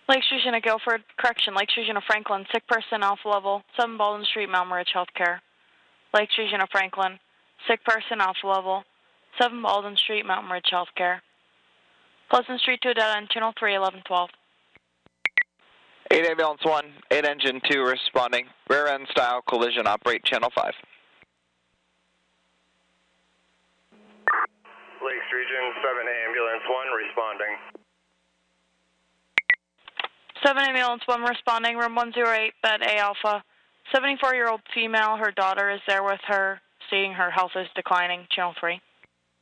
Lakes Region of Guilford, correction, Lakes Region of Franklin, sick person, alpha level, 7 Baldwin Street, Mountain Ridge Healthcare. Lakes Region of Franklin, sick person, alpha level, 7 Baldwin Street, Mountain Ridge Healthcare. Pleasant Street to a dead end, channel 3, 1112. 8 ambulance 1, 8 engine 2 responding. Rear end style collision, operate channel 5. Lakes Region 7 ambulance 1 responding. 7 ambulance 1 responding, room 108, bed A alpha. 74-year-old female, her daughter is there with her, seeing her health is declining, channel 3.